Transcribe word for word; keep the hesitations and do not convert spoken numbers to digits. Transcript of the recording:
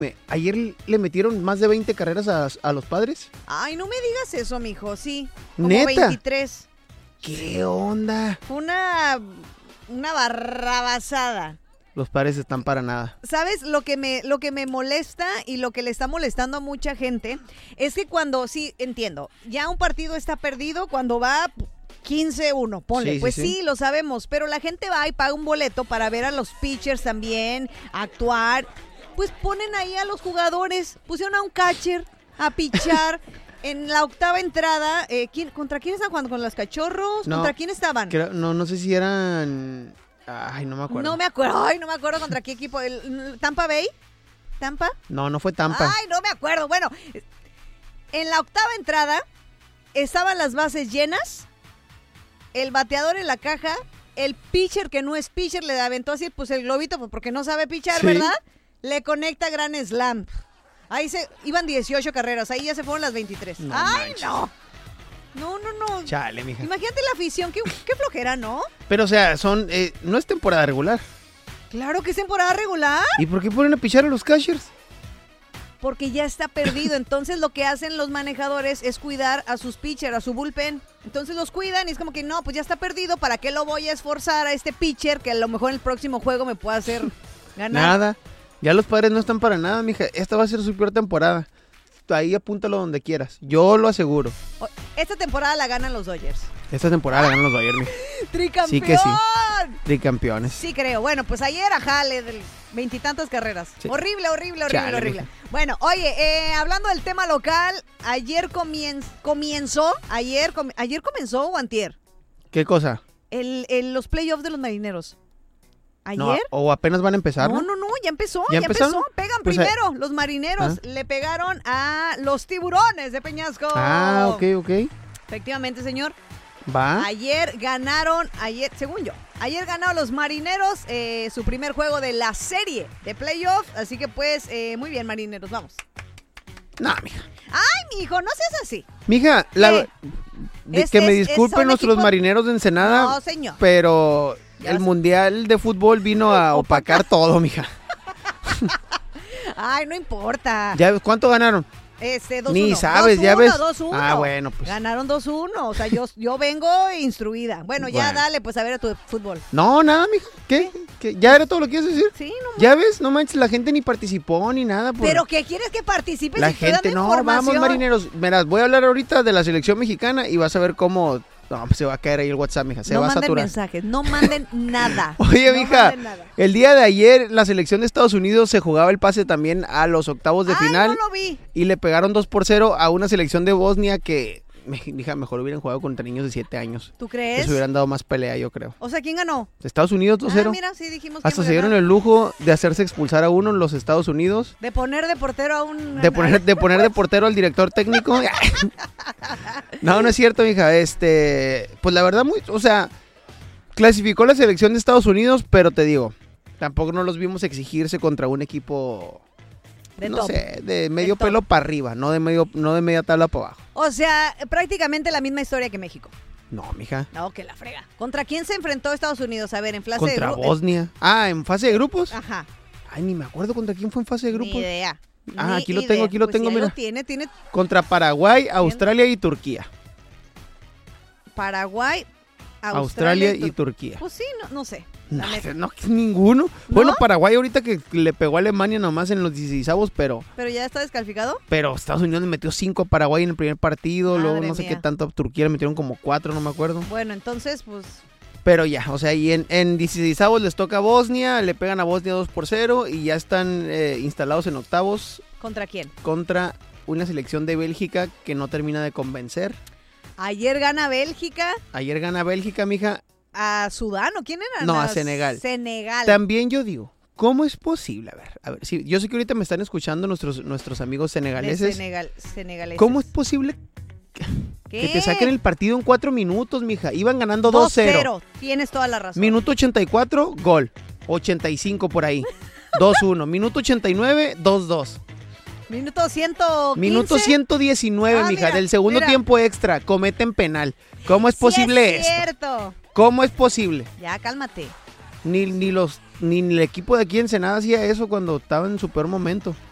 Ayer le metieron más de veinte carreras a, a los Padres. Ay, no me digas eso, mijo, sí. Como ¿Neta? veintitrés. ¿Qué onda? Fue una, una barrabasada. Los Padres están para nada. ¿Sabes? Lo que me lo que me molesta y lo que le está molestando a mucha gente es que cuando, sí, entiendo, ya un partido está perdido cuando va quince uno, ponle, Sí, pues sí, sí, sí. lo sabemos, pero la gente va y paga un boleto para ver a los pitchers también, actuar. Pues ponen ahí a los jugadores, pusieron a un catcher a pichar. En la octava entrada, eh, ¿quién, ¿contra quién estaban jugando? ¿Con los Cachorros? No, ¿Contra quién estaban? Creo- no, no sé si eran... Ay, no me acuerdo. No me acuerdo, ay, no me acuerdo contra qué equipo. ¿El, ¿Tampa Bay? ¿Tampa? No, no fue Tampa. Ay, no me acuerdo. Bueno, en la octava entrada estaban las bases llenas, el bateador en la caja, el pitcher que no es pitcher le aventó así pues el globito pues, porque no sabe pichar, Sí. ¿verdad? Le conecta gran slam. Ahí se iban dieciocho carreras, ahí ya se fueron las veintitrés. No Ay, manches. no. No, no, no. Chale, mija. Imagínate la afición, qué, qué flojera, ¿no? Pero, o sea, son... eh, no es temporada regular. Claro que es temporada regular. ¿Y por qué ponen a pichar a los catchers? Porque ya está perdido. Entonces lo que hacen los manejadores es cuidar a sus pitchers, a su bullpen. Entonces los cuidan y es como que no, pues ya está perdido. ¿Para qué lo voy a esforzar a este pitcher que a lo mejor en el próximo juego me pueda hacer ganar? Nada. Ya los Padres no están para nada, mija. Esta va a ser su peor temporada. Ahí apúntalo donde quieras. Yo lo aseguro. O- Esta temporada la ganan los Dodgers. Esta temporada ganan los Dodgers, mija. ¡Tricampeón! Sí que sí. Tricampeones. Sí creo. Bueno, pues ayer a jale de veintitantas carreras. Sí. Horrible, horrible, horrible, Chale, horrible. mija. Bueno, oye, eh, hablando del tema local, ayer comien- comenzó, ayer, com- ayer comenzó o antier, ¿Qué cosa? el, el- los playoffs de los marineros. ¿Ayer? No, o apenas van a empezar, No, ¿no? no, no, ya empezó, ¿Ya ya, empezó. empezaron? Pegan Pues, primero los marineros. ah. Le pegaron a los tiburones de Peñasco. Ah, ok, ok. Efectivamente, señor. Va. Ayer ganaron, ayer, según yo, ayer ganaron los marineros eh, su primer juego de la serie de playoff. Así que pues, eh, muy bien, marineros, vamos. No, mija. Ay, mijo, no seas así. Mija, la, ¿Qué? de Es- que me es- es- disculpen son nuestros equipos- marineros de Ensenada, No, señor. pero Ya el sé. mundial de fútbol vino a opacar todo, mija. Ay, no importa. ¿Ya cuánto ganaron? Este, dos Ni uno. sabes, dos ya uno, ves. dos uno. Ah, bueno, pues. Ganaron dos uno. O sea, yo, yo vengo instruida. Bueno, ya Bueno. dale, pues a ver a tu fútbol. No, nada, mija. ¿Qué? ¿Qué? ¿Ya era todo lo que ibas a decir? Sí, no. ¿Ya ves? No manches, la gente ni participó ni nada. Por... ¿Pero qué quieres que participes? la si estoy dando gente, no, información? vamos marineros. Verás, voy a hablar ahorita de la selección mexicana y vas a ver cómo... No, pues se va a caer ahí el WhatsApp, mija. Se no va a manden saturar. mensajes, no manden nada. Oye, no mija, manden nada. el día de ayer la selección de Estados Unidos se jugaba el pase también a los octavos de Ay, final no lo vi. y le pegaron dos por cero a una selección de Bosnia que, mija, mejor hubieran jugado contra niños de siete años. ¿Tú crees? Eso hubieran dado más pelea, yo creo. O sea, ¿quién ganó? Estados Unidos dos cero. Ah, mira, sí dijimos que Hasta iba a se dieron ganar. el lujo de hacerse expulsar a uno en los Estados Unidos. De poner de portero a un... De poner, de poner de portero al director técnico. No, no es cierto, mija. Este, pues la verdad, muy, o sea, clasificó la selección de Estados Unidos, pero te digo, tampoco no los vimos exigirse contra un equipo, De no top. sé, de medio top. pelo para arriba, no de medio, no de media tabla para abajo. O sea, prácticamente la misma historia que México. No, mija. No, que la frega. ¿Contra quién se enfrentó Estados Unidos? A ver, en fase Contra de gru- Bosnia. Ah, en fase de grupos. Ajá. Ay, ni me acuerdo contra quién fue en fase de grupos. Ni idea. Ah, Ni aquí lo idea. tengo, aquí lo Pues tengo, sí, ahí mira. lo tiene, tiene Contra Paraguay, Australia y Turquía. Paraguay, Australia, Australia, y Turquía. Pues sí, no, no sé. la No, neta. no, ninguno. Bueno, Paraguay ahorita que le pegó a Alemania nomás en los dieciseisavos, pero ¿Pero ya está descalificado? pero Estados Unidos le metió cinco a Paraguay en el primer partido, luego Madre no sé mía. qué tanto a Turquía le metieron como cuatro, no me acuerdo. Bueno, entonces, pues... Pero ya, o sea, y en, en dieciseisavos les toca a Bosnia, le pegan a Bosnia dos por cero y ya están eh, instalados en octavos ¿Contra quién? contra una selección de Bélgica que no termina de convencer. Ayer gana Bélgica Ayer gana Bélgica, mija. a Sudán, ¿o quién era? No, a Senegal. Senegal. También yo digo, ¿cómo es posible? A ver, a ver, sí, yo sé que ahorita me están escuchando nuestros, nuestros amigos De senegaleses. Senegal, senegaleses. ¿Cómo es posible ¿Qué? que te saquen el partido en cuatro minutos, mija? Iban ganando dos cero. Tienes toda la razón. Minuto ochenta y cuatro, gol. ochenta y cinco por ahí. dos uno. Minuto ochenta y nueve, dos dos. Minuto ciento quince. Minuto ciento diecinueve, Ah, mija. mira, del segundo mira. tiempo extra. Cometen penal. ¿Cómo es Sí posible es esto? cierto. ¿Cómo es posible? Ya, cálmate. Ni, ni los ni el equipo de aquí en Ensenada hacía eso cuando estaba en su peor momento.